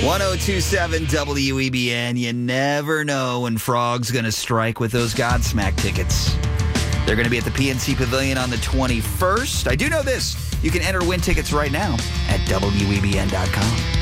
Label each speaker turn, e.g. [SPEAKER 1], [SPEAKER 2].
[SPEAKER 1] 1027 WEBN. You never know when Frog's going to strike with those Godsmack tickets. They're going to be at the PNC Pavilion on the 21st. I do know this. You can enter win tickets right now at WEBN.com.